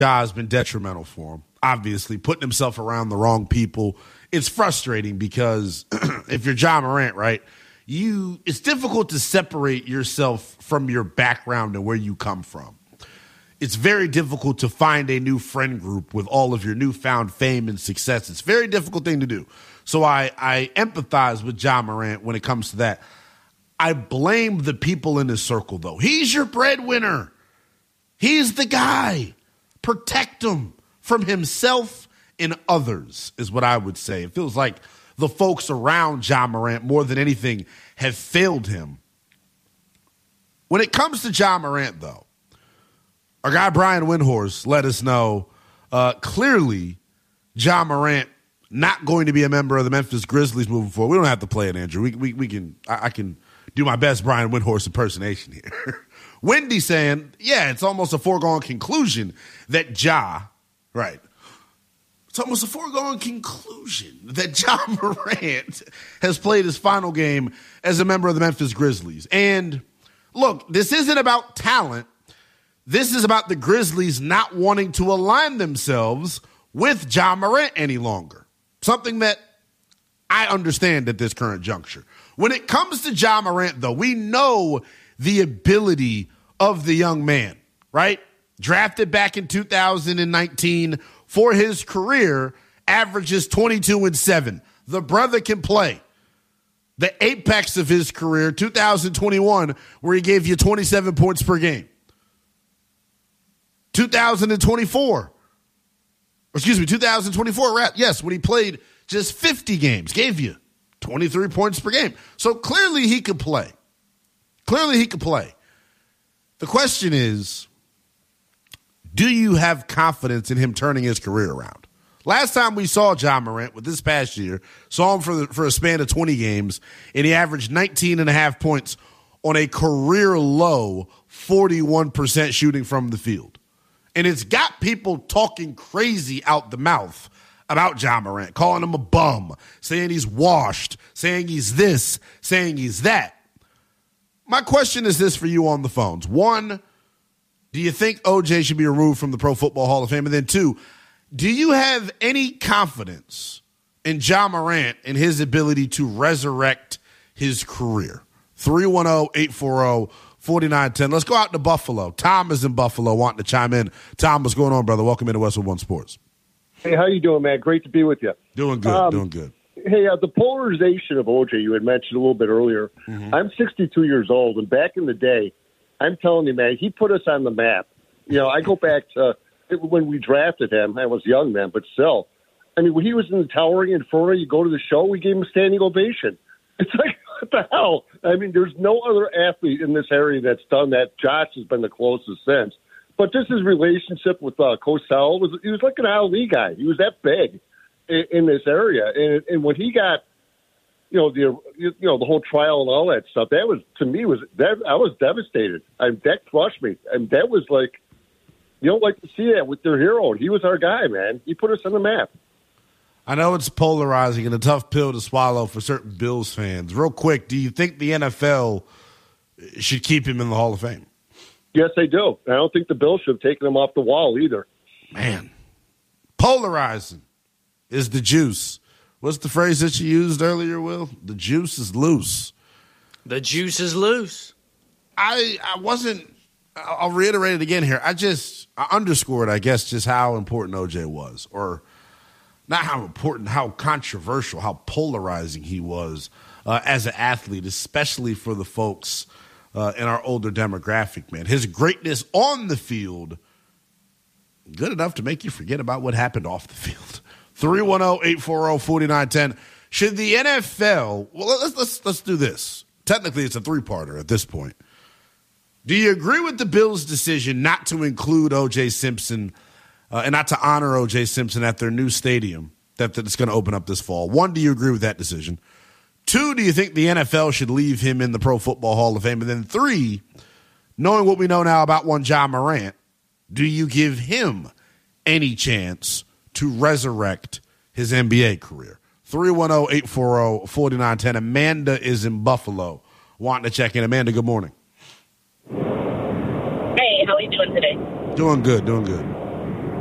Ja's been detrimental for him. Obviously, putting himself around the wrong people. It's frustrating because if you're Ja Morant, right, it's difficult to separate yourself from your background and where you come from. It's very difficult to find a new friend group with all of your newfound fame and success. It's a very difficult thing to do. So I empathize with Ja Morant when it comes to that. I blame the people in his circle, though. He's your breadwinner. He's the guy. Protect him from himself and others is what I would say. It feels like the folks around Ja Morant, more than anything, have failed him. When it comes to Ja Morant, though, our guy Brian Windhorst let us know clearly Ja Morant not going to be a member of the Memphis Grizzlies moving forward. We don't have to play it, Andrew. I can do my best Brian Windhorst impersonation here. Wendy saying, yeah, it's almost a foregone conclusion that Ja, right. It's almost a foregone conclusion that Ja Morant has played his final game as a member of the Memphis Grizzlies. And look, this isn't about talent. This is about the Grizzlies not wanting to align themselves with Ja Morant any longer. Something that I understand at this current juncture. When it comes to Ja Morant, though, we know the ability of the young man, right? Drafted back in 2019 for his career, averages 22-7. The brother can play. The apex of his career, 2021, where he gave you 27 points per game. 2024, yes, when he played just 50 games, gave you 23 points per game. So clearly he could play. The question is, do you have confidence in him turning his career around? Last time we saw Ja Morant, with this past year, saw him for a span of 20 games, and he averaged 19.5 points on a career-low 41% shooting from the field. And it's got people talking crazy out the mouth about Ja Morant, calling him a bum, saying he's washed, saying he's this, saying he's that. My question is this for you on the phones. One, do you think OJ should be removed from the Pro Football Hall of Fame? And then two, do you have any confidence in Ja Morant and his ability to resurrect his career? 310-840-4910. Let's go out to Buffalo. Tom is in Buffalo wanting to chime in. Tom, what's going on, brother? Welcome into Westwood One Sports. Hey, how you doing, man? Great to be with you. Doing good. Hey, the polarization of OJ you had mentioned a little bit earlier. Mm-hmm. I'm 62 years old, and back in the day, I'm telling you, man, he put us on the map. You know, I go back to when we drafted him. I was young then, but still. I mean, when he was in the Towering Inferno, you go to the show, we gave him a standing ovation. It's like, what the hell? I mean, there's no other athlete in this area that's done that. Josh has been the closest since. But just his relationship with Cosell, he was like an Ali guy. He was that big in this area. And when he got, the whole trial and all that stuff, that was, to me, I was devastated. That crushed me. And that was like, you don't like to see that with their hero. He was our guy, man. He put us on the map. I know it's polarizing and a tough pill to swallow for certain Bills fans. Real quick, do you think the NFL should keep him in the Hall of Fame? Yes, they do. I don't think the Bills should have taken him off the wall either. Man, polarizing is the juice. What's the phrase that you used earlier, Will? The juice is loose. The juice is loose. I'll reiterate it again here. I underscored, I guess, just how important OJ was. Or not how important, how controversial, how polarizing he was as an athlete, especially for the folks in our older demographic, man. His greatness on the field, good enough to make you forget about what happened off the field. 310-840-4910. Should the NFL, well, let's do this. Technically, it's a three-parter at this point. Do you agree with the Bills' decision not to include O.J. Simpson and not to honor O.J. Simpson at their new stadium that's going to open up this fall? One, do you agree with that decision? Two, do you think the NFL should leave him in the Pro Football Hall of Fame? And then three, knowing what we know now about one Ja Morant, do you give him any chance to resurrect his NBA career? 310-840-4910. Amanda is in Buffalo wanting to check in. Amanda, good morning. Hey, how are you doing today? Doing good.